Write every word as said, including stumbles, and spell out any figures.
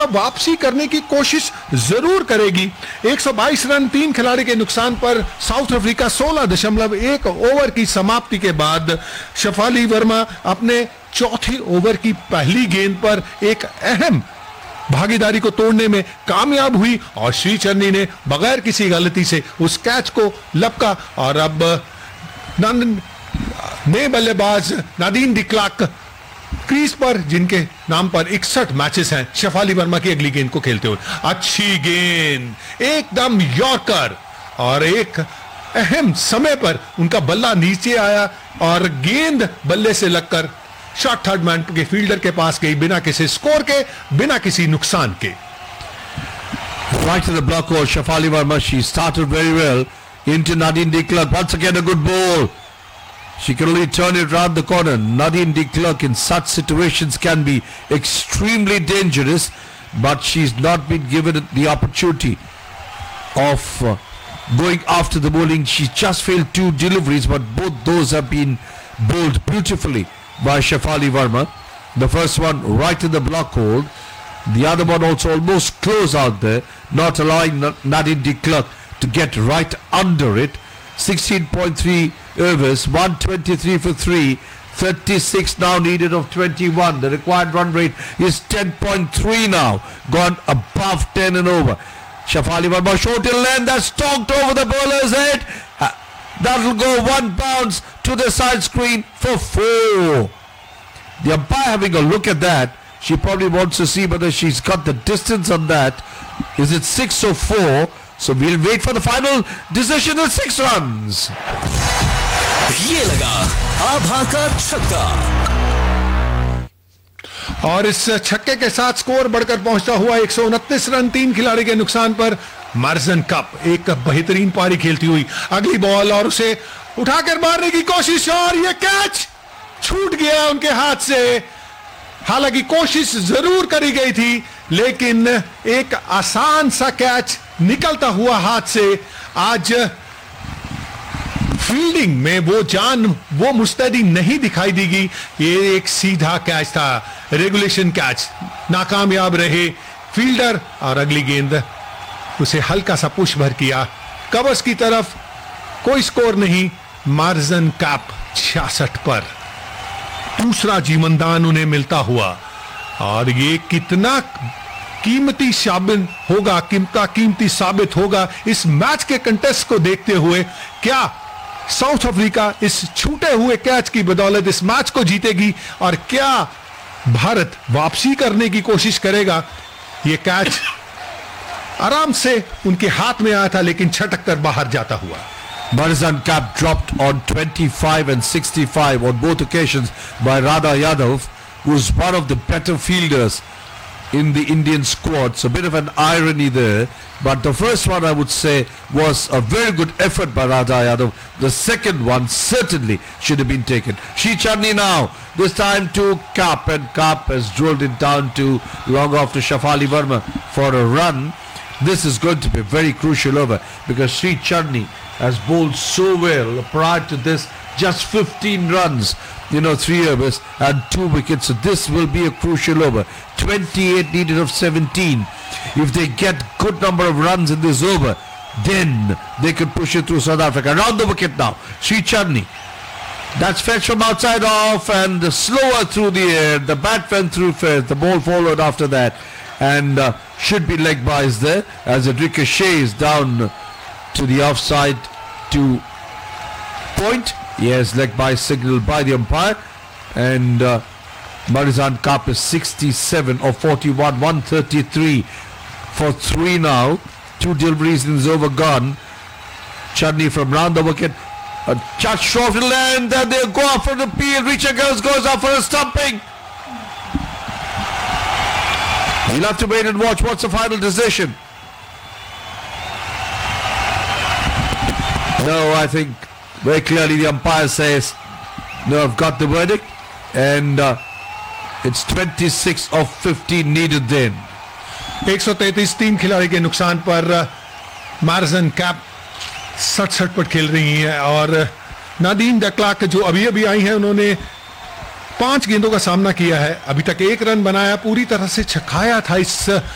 वापसी करने की कोशिश जरूर करेगी। एक सौ बाईस रन तीन खिलाड़ी के नुकसान पर साउथ अफ्रीका सोलह दशमलव एक ओवर की समाप्ति के बाद शफाली वर्मा अपने चौथे ओवर की पहली गेंद पर एक अहम भागीदारी को तोड़ने में कामयाब हुई और श्री चन्नी ने बगैर किसी गलती से उस कैच को लपका और अब नए बल्लेबाज नादीन डी क्लार्क क्रीज पर, जिनके नाम पर इकसठ मैचेस हैं, शफाली वर्मा की अगली गेंद को खेलते हुए। अच्छी गेंद, एकदम यॉर्कर, और एक अहम समय पर उनका बल्ला नीचे आया और गेंद बल्ले से लगकर शॉट थर्ड मैन के फील्डर के पास गई, बिना किसी स्कोर के, बिना किसी नुकसान के। Right to the block or Shafali Verma, she started very well into Nadine de Klerk. Once again a good ball. She can only turn it round the corner. Nadine de Klerk in such situations can be extremely dangerous, but she's not been given the opportunity of uh, going after the bowling. She just failed two deliveries, but both those have been bowled beautifully by Shafali Verma. The first one right in the block hold. The other one also almost close out there, not allowing Nadine de Klerk to get right under it. sixteen point three overs, one twenty-three for three, thirty-six now needed of twenty-one. The required run rate is ten point three now, gone above ten and over. Shafali Verma short in length, that's stalked over the bowler's head. Uh, that'll go one bounce to the side screen for four. The umpire having a look at that, she probably wants to see whether she's got the distance on that. Is it six or four? So we'll wait for the final decision at six runs. ये लगा आभा का छक्का, और इस छक्के के साथ score बढ़कर पहुंचता हुआ एक सौ उनतीस रन तीन खिलाड़ी के नुकसान पर मार्जन कप एक बेहतरीन पारी खेलती हुई अगली बॉल और उसे उठाकर मारने की कोशिश, और यह कैच छूट गया उनके हाथ से। हालांकि कोशिश जरूर करी गई थी, लेकिन एक आसान सा कैच निकलता हुआ हाथ से। आज फील्डिंग में वो जान, वो मुस्तैदी नहीं दिखाई देगी। ये एक सीधा कैच था, रेगुलेशन कैच, नाकामयाब रहे फील्डर और अगली गेंद उसे हल्का सा पुश भर किया कवर्स की तरफ। कोई स्कोर नहीं, मार्जन कैप छियासठ पर दूसरा जीवनदान उन्हें मिलता हुआ, और ये कितना कीमती साबित होगा, कितना कीमती साबित होगा इस मैच के कंटेस्ट को देखते हुए। क्या साउथ अफ्रीका इस छूटे हुए कैच की बदौलत इस मैच को जीतेगी, और क्या भारत वापसी करने की कोशिश करेगा? ये कैच आराम से उनके हाथ में आया था, लेकिन छटक कर बाहर जाता हुआ। Marizan Cap dropped on twenty-five and sixty-five on both occasions by Radha Yadav, who's one of the better fielders in the Indian squad. So a bit of an irony there, but the first one I would say was a very good effort by Radha Yadav. The second one certainly should have been taken. Shri Channi now, this time to Cap, and Cap has drilled it down to long off to Shafali Verma for a run. This is going to be a very crucial over, because Shri Channi has bowled so well prior to this, just fifteen runs, you know, three overs and two wickets. So this will be a crucial over. twenty-eight needed of seventeen. If they get good number of runs in this over, then they can push it through South Africa. Round the wicket now, Shri Channi. That's fetched from outside off and slower through the air. The bat went through first. The ball followed after that, and uh, should be leg byes there as it ricochets down to the offside to point. Yes, leg by signal by the umpire, and uh, Marizan Cap is sixty-seven of forty-one, one thirty-three for three now. Two deliveries in his over gone. Channi from round the wicket, a touch short to land, and they go off for the peel. Richard Girls goes off for a stumping. You'll have to wait and watch. What's the final decision? No, I think very clearly the umpire says, no, I've got the verdict, and uh, it's twenty-six of fifteen needed then. एक सौ तैंतीस तीन खिलाड़ी के नुकसान पर मार्जन cap सड़सठ पर खेल रही हैं, और नादीन डी क्लार्क जो अभी अभी आई हैं, उन्होंने पांच गेंदों का सामना किया है, अभी तक एक रन बनाया, पूरी तरह से छकाया था इस